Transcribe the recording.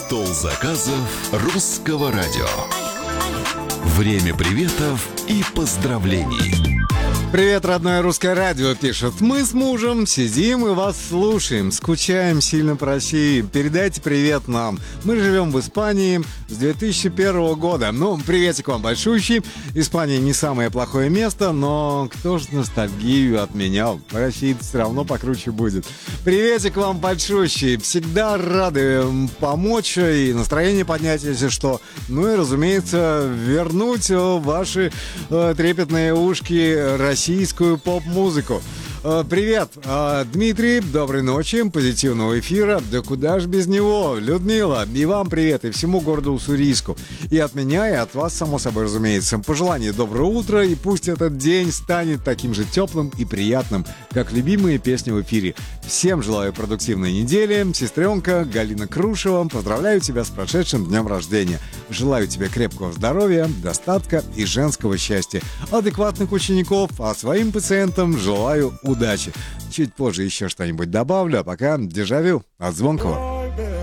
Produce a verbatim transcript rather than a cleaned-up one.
Стол заказов Русского радио. Время приветов и поздравлений. Привет, родное Русское радио, пишет. Мы с мужем сидим и вас слушаем. Скучаем сильно по России. Передайте привет нам. Мы живем в Испании с две тысячи первого года. Ну, приветик вам большущий. Испания не самое плохое место, но кто ж ностальгию отменял? В России все равно покруче будет. Приветик вам большущий. Всегда рады помочь и настроение поднять, если что. Ну и, разумеется, вернуть ваши э, трепетные ушки России. Российскую поп-музыку. Привет, Дмитрий, доброй ночи, позитивного эфира. Да куда ж без него? Людмила, и вам привет, и всему городу Уссурийску. И от меня, и от вас, само собой, разумеется. Пожелание доброго утра, и пусть этот день станет таким же теплым и приятным, как любимые песни в эфире. Всем желаю продуктивной недели. Сестренка Галина Крушева, поздравляю тебя с прошедшим днем рождения. Желаю тебе крепкого здоровья, достатка и женского счастья. Адекватных учеников, а своим пациентам желаю удачи. Чуть позже еще что-нибудь добавлю, а пока дежавю от Звонкого.